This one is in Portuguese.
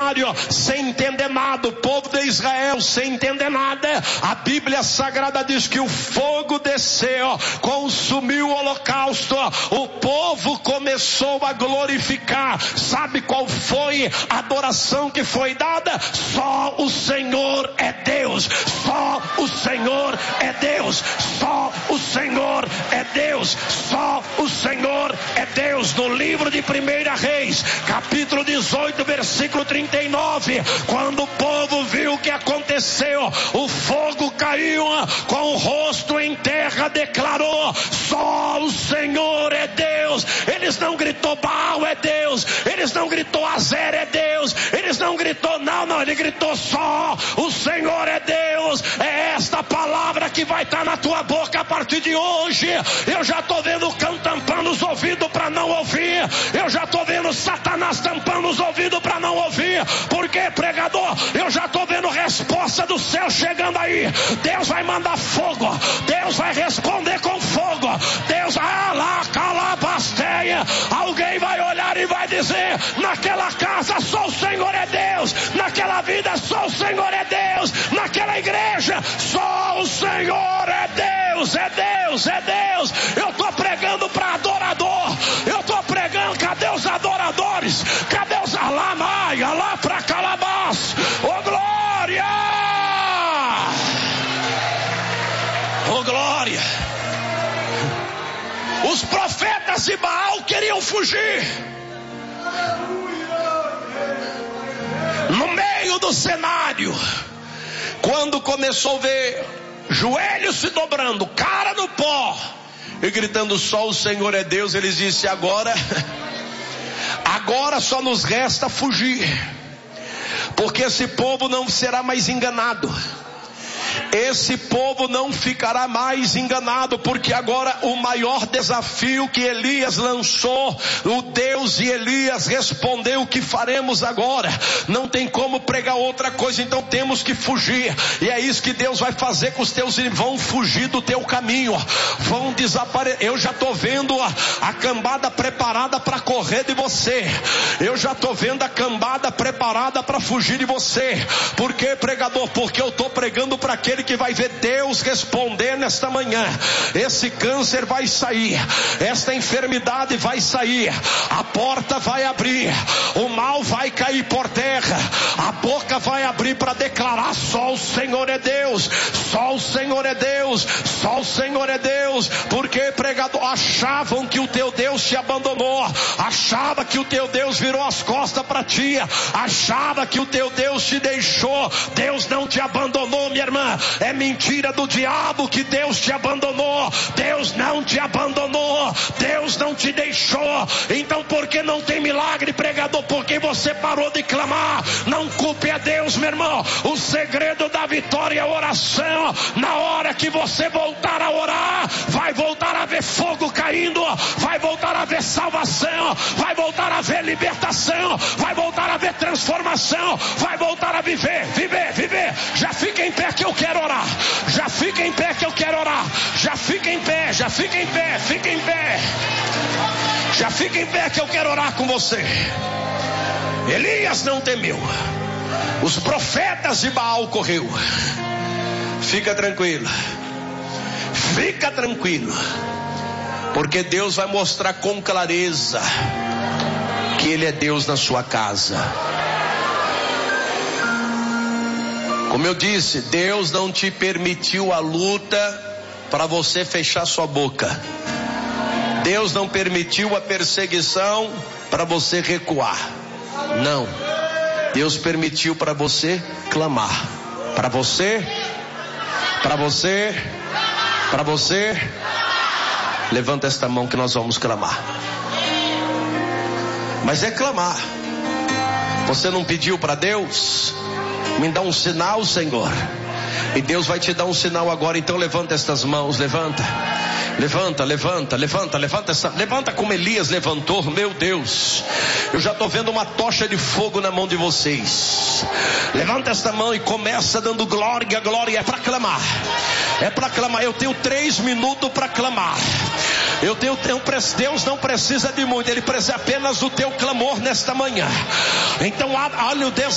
cenário sem entender nada. O povo de Israel sem entender nada. A Bíblia Sagrada diz que o fogo desceu, consumiu o holocausto. O povo começou a glorificar. Sabe qual foi a adoração que foi dada? Só o Senhor é Deus. Só o Senhor é Deus. Só o Senhor é Deus. Só o Senhor é Deus. No livro de 1 Reis, capítulo 18, versículo 39, quando o povo viu o que aconteceu, o fogo caiu, com o rosto em terra declarou: só o Senhor é Deus. Eles não gritou Baal é Deus, eles não gritou Azer é Deus, eles não gritou não, ele gritou só o Senhor é Deus. É esta palavra que vai estar na tua boca a partir de hoje. Eu já estou vendo o cão tampando os ouvidos para não ouvir. Eu já estou vendo Satanás tampando os ouvidos para não ouvir. Por quê, pregador? Eu já estou vendo resposta do céu chegando aí. Deus vai mandar fogo. Deus vai responder com fogo. Deus, lá, calabasteia. Alguém vai olhar e vai dizer: naquela casa só o Senhor é Deus. Naquela vida só o Senhor é Deus. Naquela igreja só o Senhor é Deus. É Deus, é Deus. Eu estou pregando para adorador. Eu estou pregando. Cadê os adoradores? Cadê os alamai, alá pra calabás? Oh glória! Oh glória! Os profetas de Baal queriam fugir. No meio do cenário, quando começou a ver joelhos se dobrando, cara no pó e gritando só o Senhor é Deus, eles disseram: agora só nos resta fugir, porque esse povo não será mais enganado. Esse povo não ficará mais enganado, porque agora o maior desafio que Elias lançou, o Deus de Elias respondeu: o que faremos agora? Não tem como pregar outra coisa, então temos que fugir. E é isso que Deus vai fazer com os teus irmãos. Vão fugir do teu caminho, vão desaparecer. Eu já estou vendo a cambada preparada para correr de você. Eu já estou vendo a cambada preparada para fugir de você. Por quê, pregador? Porque eu estou pregando para aquele que vai ver Deus responder nesta manhã. Esse câncer vai sair, esta enfermidade vai sair, a porta vai abrir, o mal vai cair por terra, a boca vai abrir para declarar: só o Senhor é Deus, só o Senhor é Deus, só o Senhor é Deus. Porque, pregador, achavam que o teu Deus te abandonou, achava que o teu Deus virou as costas para ti, achava que o teu Deus te deixou. Deus não te abandonou, minha irmã. É mentira do diabo que Deus te abandonou. Deus não te abandonou, Deus não te deixou. Então por que não tem milagre, pregador? Porque você parou de clamar. Não culpe a Deus, meu irmão. O segredo da vitória é a oração. Na hora que você voltar a orar, vai voltar a ver fogo caindo, vai voltar a ver salvação, vai voltar a ver libertação, vai voltar a ver transformação, vai voltar a viver. Já fica em pé que eu quero orar. Já fica em pé que eu quero orar. Já fica em pé, fica em pé. Já fica em pé que eu quero orar com você. Elias não temeu. Os profetas de Baal correu. Fica tranquilo. Fica tranquilo. Porque Deus vai mostrar com clareza que Ele é Deus na sua casa. Como eu disse, Deus não te permitiu a luta para você fechar sua boca. Deus não permitiu a perseguição para você recuar. Não. Deus permitiu para você clamar. Para você. Levanta esta mão que nós vamos clamar. Mas é clamar. Você não pediu para Deus? Me dá um sinal, Senhor. E Deus vai te dar um sinal agora. Então levanta estas mãos, levanta como Elias levantou. Meu Deus, eu já estou vendo uma tocha de fogo na mão de vocês. Levanta esta mão e começa dando glória. É para clamar. Eu tenho 3 minutos para clamar. Deus não precisa de muito, Ele precisa apenas do teu clamor nesta manhã. Então olha o